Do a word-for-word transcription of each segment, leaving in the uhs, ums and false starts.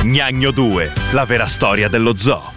Gnagno due, la vera storia dello zoo.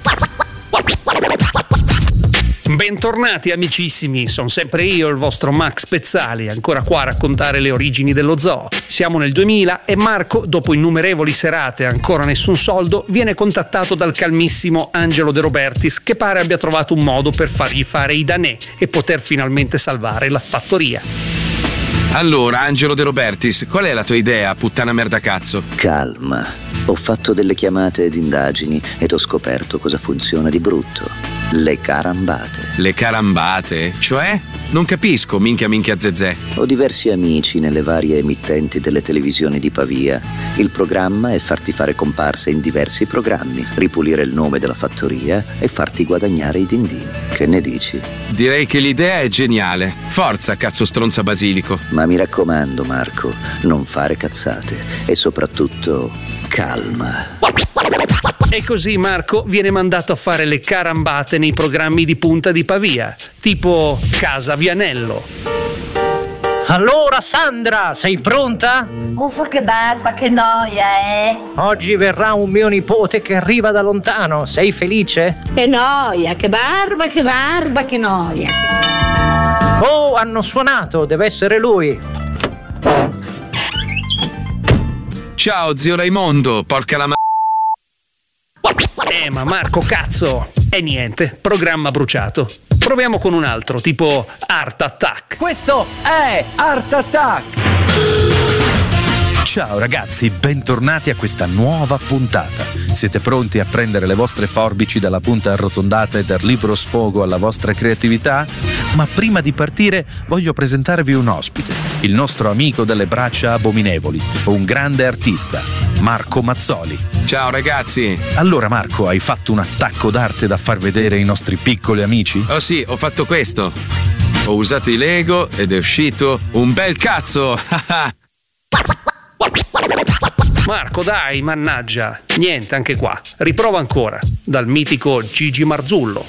Bentornati amicissimi, sono sempre io, il vostro Max Pezzali, ancora qua a raccontare le origini dello zoo. Siamo nel duemila e Marco, dopo innumerevoli serate e ancora nessun soldo, viene contattato dal calmissimo Angelo De Robertis, che pare abbia trovato un modo per fargli fare i danè e poter finalmente salvare la fattoria. Allora, Angelo De Robertis, qual è la tua idea, puttana merda cazzo? Calma, ho fatto delle chiamate ed indagini ed ho scoperto cosa funziona di brutto. Le carambate. Le carambate? Cioè? Non capisco, minchia minchia zezé. Ho diversi amici nelle varie emittenti delle televisioni di Pavia. Il programma è farti fare comparse in diversi programmi, ripulire il nome della fattoria e farti guadagnare i dindini. Che ne dici? Direi che l'idea è geniale. Forza, cazzo stronza basilico. Ma mi raccomando, Marco, non fare cazzate e soprattutto calma. E così Marco viene mandato a fare le carambate nei programmi di punta di Pavia, tipo Casa Vianello. Allora Sandra, sei pronta? Uffa che barba, che noia, eh! Oggi verrà un mio nipote che arriva da lontano, sei felice? Che noia, che barba, che barba, che noia! Oh, hanno suonato, deve essere lui. Ciao zio Raimondo, porca la ma... Eh ma Marco cazzo! E niente, programma bruciato. Proviamo con un altro, tipo Art Attack. Questo è Art Attack! Ciao ragazzi, bentornati a questa nuova puntata. Siete pronti a prendere le vostre forbici dalla punta arrotondata e dar libero sfogo alla vostra creatività? Ma prima di partire voglio presentarvi un ospite, il nostro amico dalle braccia abominevoli, un grande artista, Marco Mazzoli. Ciao ragazzi. Allora Marco, hai fatto un attacco d'arte da far vedere ai nostri piccoli amici? Oh sì, ho fatto questo. Ho usato i Lego ed è uscito un bel cazzo. Marco dai, mannaggia. Niente, anche qua. Riprova ancora, dal mitico Gigi Marzullo.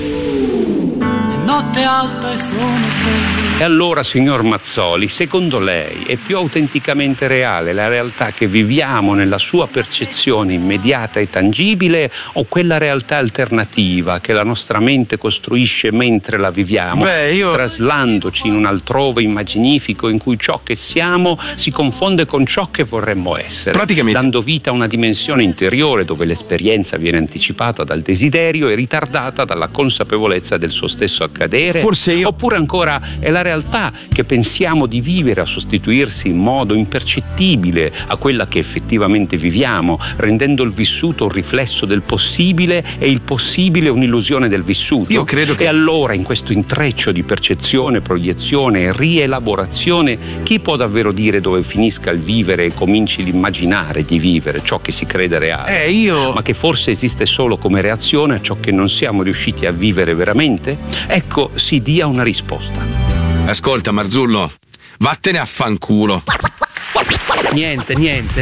Notte alta e sono sveglio. E allora, signor Mazzoli, secondo lei è più autenticamente reale la realtà che viviamo nella sua percezione immediata e tangibile o quella realtà alternativa che la nostra mente costruisce mentre la viviamo, Beh, io... traslandoci in un altrove immaginifico in cui ciò che siamo si confonde con ciò che vorremmo essere, praticamente dando vita a una dimensione interiore dove l'esperienza viene anticipata dal desiderio e ritardata dalla consapevolezza del suo stesso accadere. Forse io... Oppure ancora è la realtà che pensiamo di vivere a sostituirsi in modo impercettibile a quella che effettivamente viviamo, rendendo il vissuto un riflesso del possibile e il possibile un'illusione del vissuto. Io credo che... E allora in questo intreccio di percezione, proiezione e rielaborazione, chi può davvero dire dove finisca il vivere e cominci l'immaginare di vivere ciò che si crede reale? Eh, io... Ma che forse esiste solo come reazione a ciò che non siamo riusciti a vivere veramente? Ecco, si dia una risposta. Ascolta Marzullo, vattene a fanculo. Niente, niente.